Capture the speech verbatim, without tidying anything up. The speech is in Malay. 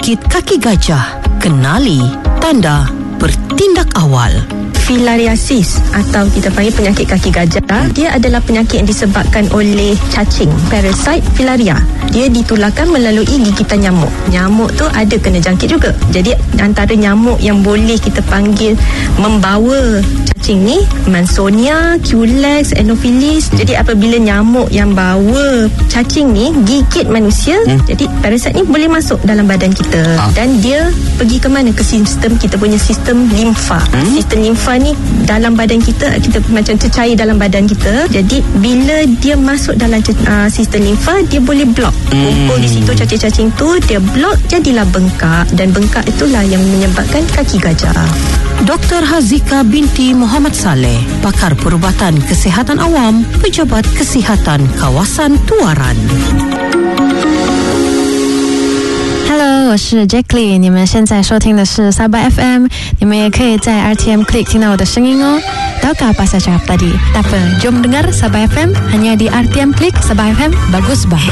penyakit kaki gajah. Kenali tanda bertindak awal. Filariasis atau kita panggil penyakit kaki gajah, dia adalah penyakit yang disebabkan oleh cacing, parasite filaria. Dia ditularkan melalui gigitan nyamuk. Nyamuk tu ada kena jangkit juga. Jadi antara nyamuk yang boleh kita panggil membawa cacing ni, Mansonia, Culex, Anopheles. Jadi apabila nyamuk yang bawa cacing ni gigit manusia, hmm. jadi parasite ni boleh masuk dalam badan kita. Ah. Dan dia pergi ke mana? Ke sistem, kita punya sistem limfa. Hmm? Sistem limfa ni dalam badan kita, kita macam cecair dalam badan kita. Jadi bila dia masuk dalam uh, sistem limfa, dia boleh blok. Kumpul hmm. di situ cacing-cacing tu, dia blok, jadilah bengkak. Dan bengkak itulah yang menyebabkan kaki gajah. Doktor Hazika binti Muhammad Saleh, pakar perubatan kesihatan awam, Pejabat Kesihatan Kawasan Tuaran. Hello， 我是 Jacqueline， 你们现在收听的是Sabah F M， 你们也可以在 R T M Click 听到我的声音哦。Tahukah apa saya cakap tadi? Tak apa, jom dengar Sabah F M hanya di R T M Click. Sabah F M bagus bah.